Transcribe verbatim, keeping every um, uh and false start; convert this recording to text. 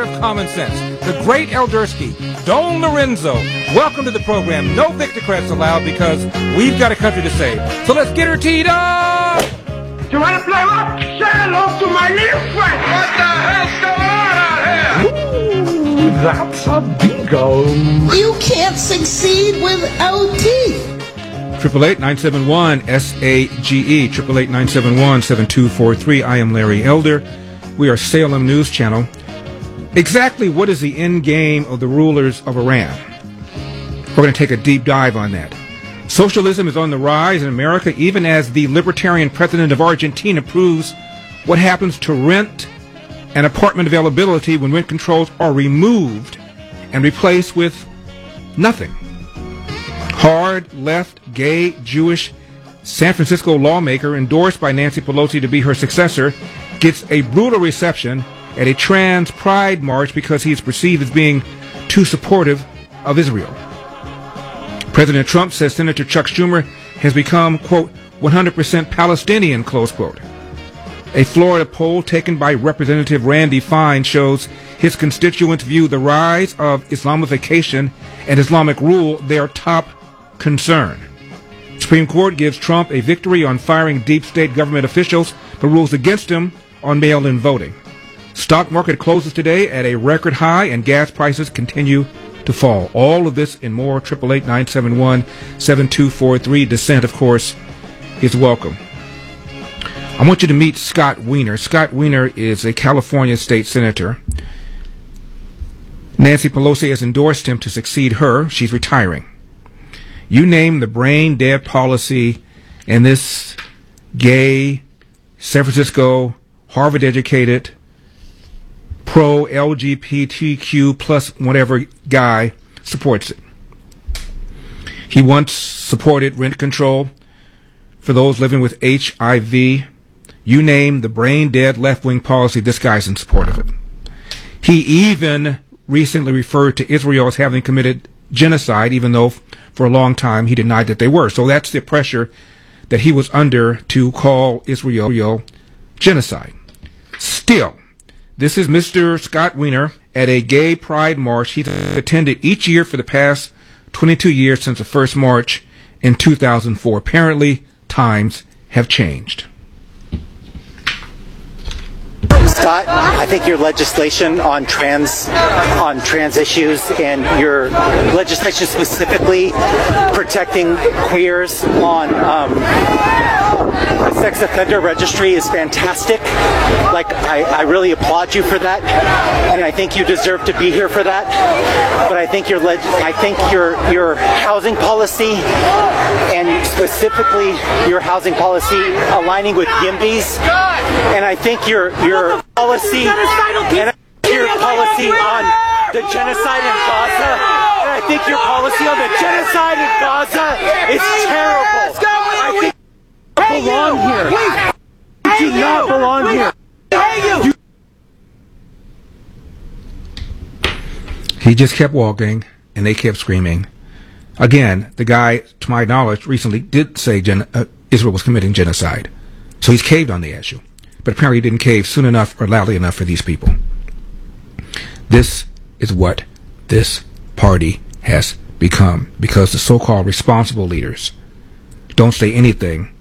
have common sense. The great Eldersky, Don Lorenzo. Welcome to the program. No Victorcrats allowed because we've got a country to save. So let's get her teed up. You want to play what? Say hello to my little friend. What the hell's going on out here? Ooh, that's a bingo. You can't succeed without teeth. Triple eight nine seven one S A G E. Triple eight nine seven one seven two four three. I am Larry Elder. We are Salem News Channel. Exactly what is the end game of the rulers of Iran? We're going to take a deep dive on that. Socialism is on the rise in America, even as the libertarian president of Argentina proves what happens to rent and apartment availability when rent controls are removed and replaced with nothing. Hard, left, gay, Jewish San Francisco lawmaker endorsed by Nancy Pelosi to be her successor gets a brutal reception at a trans pride march because he is perceived as being too supportive of Israel. President Trump says Senator Chuck Schumer has become, quote, one hundred percent Palestinian, close quote. A Florida poll taken by Representative Randy Fine shows his constituents view the rise of Islamification and Islamic rule their top concern. Supreme Court gives Trump a victory on firing deep state government officials, but rules against him on mail-in voting. Stock market closes today at a record high, and gas prices continue to fall. All of this and more. Triple eight nine seven one seven two four three. Dissent, of course, is welcome. I want you to meet Scott Wiener. Scott Wiener is a California state senator. Nancy Pelosi has endorsed him to succeed her. She's retiring. You name the brain dead policy in this gay, San Francisco, Harvard-educated, pro-L G B T Q plus whatever guy supports it. He once supported rent control for those living with H I V. You name the brain-dead left-wing policy, this guy's in support of it. He even recently referred to Israel as having committed genocide, even though for a long time he denied that they were. So that's the pressure that he was under to call Israel genocide. Still, this is Mister Scott Wiener at a gay pride march he's attended each year for the past twenty-two years since the first march in two thousand four. Apparently, times have changed. Scott, I think your legislation on trans on trans issues and your legislation specifically protecting queers on um, the sex offender registry is fantastic. Like, I, I really applaud you for that, and I think you deserve to be here for that. But I think your leg I think your your housing policy, and specifically your housing policy aligning with YIMBYs, and I think your your policy and your policy on the genocide in Gaza, and I think your policy on the genocide in Gaza is terrible. I think you belong here. You do not belong here. You He just kept walking, and they kept screaming. Again, the guy, to my knowledge, recently did say gen- uh, Israel was committing genocide. So he's caved on the issue. But apparently he didn't cave soon enough or loudly enough for these people. This is what this party has become, because the so-called responsible leaders don't say anything